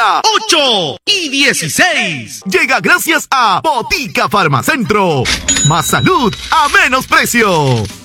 día 8 y 16. Llega gracias a Botica Farmacentro. Más salud a menos precio.